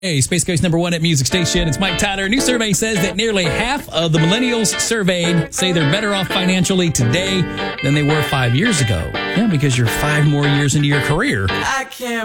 Hey, Space Coast #1 at Music Station. It's Mike Tyler. A new survey says that nearly half of the millennials surveyed say they're better off financially today than they were 5 years ago. Yeah, because you're 5 more years into your career. I can't